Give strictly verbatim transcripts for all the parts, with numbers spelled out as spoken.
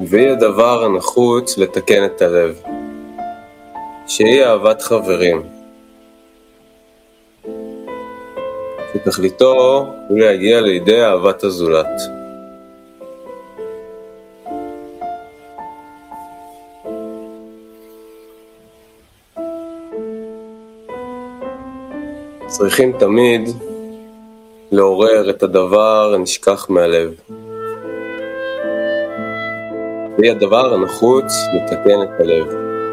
והיא הדבר הנחוץ לתקן את הלב, שהיא אהבת חברים, שתכליתו הוא להגיע לידי אהבת הזולת. צריכים תמיד לעורר את הדבר הנשכח מהלב, והיא הדבר הנחוץ לתקן את הלב,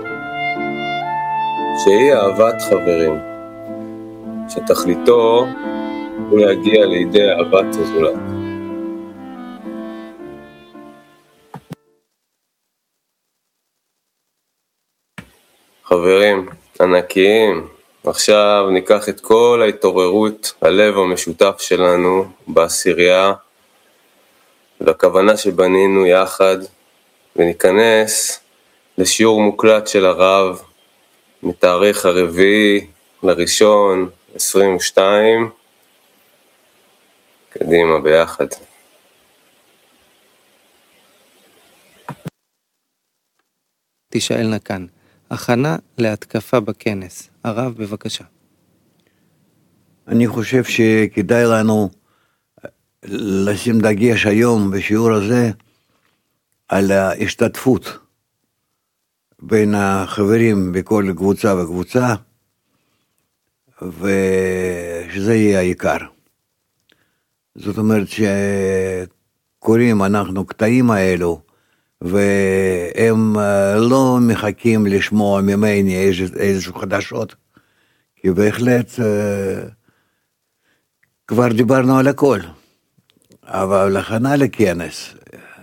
שהיא אהבת חברים, שתכליתו הוא להגיע לידי אהבת הזולת. חברים ענקיים, עכשיו ניקח את כל ההתעוררות הלב המשותף שלנו בעשירייה, והכוונה שבנינו יחד, וניכנס לשיעור מוקלט של הרב מתאריך הרביעי לראשון עשרים ושתיים. קדימה ביחד. תשאלנה כאן. הכנה להתקפה בכנס. הרב, בבקשה. אני חושב שכדאי לנו לשים דגש היום בשיעור הזה על ההשתתפות בין החברים בכל קבוצה וקבוצה, ושזה יהיה העיקר. זאת אומרת שקוראים אנחנו קטעים האלו, והם לא מחכים לשמוע ממני איזשהו חדשות, כי בהחלט כבר דיברנו על הכל, אבל הכנה לכנס,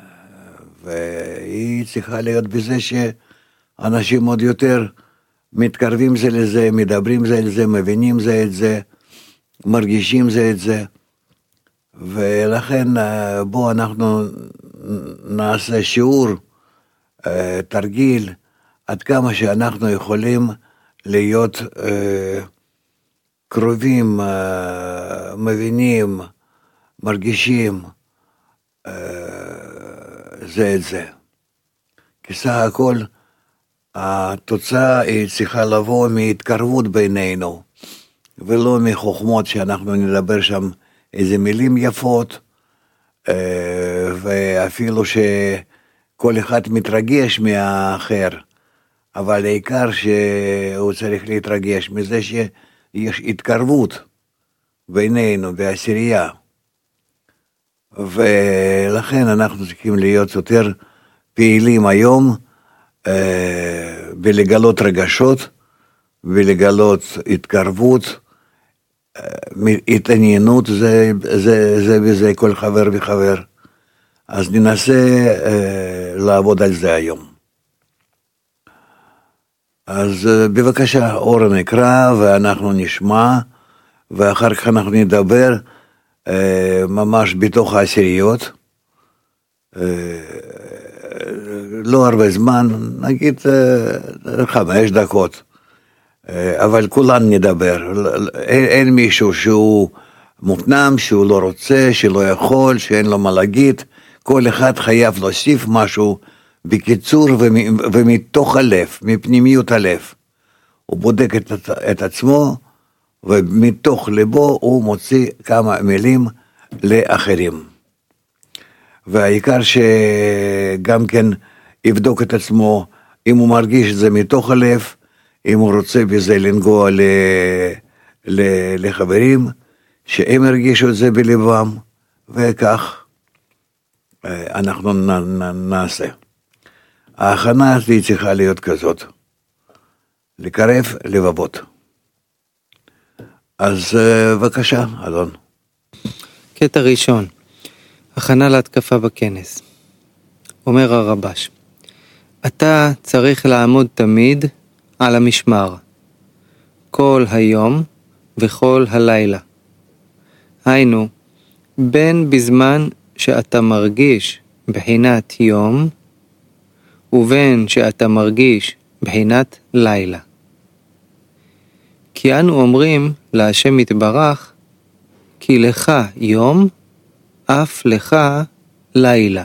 והיא צריכה להיות בזה שאנשים עוד יותר מתקרבים זה לזה, מדברים זה לזה, מבינים זה את זה, מרגישים זה את זה, ולכן בוא אנחנו נעשה שיעור, תרגיל, עד כמה שאנחנו יכולים להיות קרובים, מבינים, מרגישים זה את זה. כי סך הכל התוצאה היא צריכה לבוא מהתקרבות בינינו, ולא מחוכמות שאנחנו נדבר שם איזה מילים יפות, ואפילו שכל אחד מתרגש מהאחר, אבל העיקר שהוא צריך להתרגש מזה שיש התקרבות בינינו בעשירייה, ולכן אנחנו צריכים להיות יותר פעילים היום, בלגלות רגשות, ולגלות התקרבות, התעניינות זה, זה, זה וזה כל חבר וחבר. אז ננסה אה, לעבוד על זה היום. אז אה, בבקשה, אורן יקרא ואנחנו נשמע, ואחר כך אנחנו נדבר אה, ממש בתוך העשיריות. אה, לא הרבה זמן, נגיד אה, חמש דקות. אבל כולן נדבר, אין, אין מישהו שהוא מופנם, שהוא לא רוצה, שלא יכול, שאין לו מה להגיד, כל אחד חייב להוסיף משהו בקיצור ומתוך הלב, מפנימיות הלב. הוא בודק את, את עצמו, ומתוך ליבו הוא מוציא כמה מילים לאחרים. והעיקר שגם כן יבדוק את עצמו, אם הוא מרגיש את זה מתוך הלב, אם הוא רוצה בזה לנגוע ל... ל... לחברים, שהם הרגישו את זה בלבם, וכך אנחנו נ... נ... נעשה. ההכנה הזאת צריכה להיות כזאת, לקרב לבבות. אז בבקשה, אלון. קטע ראשון, הכנה להתקפה בכנס. אומר הרבש, אתה צריך לעמוד תמיד על המשמר, כל היום וכל הלילה. היינו, בין בזמן שאתה מרגיש בחינת יום, ובין שאתה מרגיש בחינת לילה. כי אנו אומרים להשם יתברך, כי לך יום, אף לך לילה.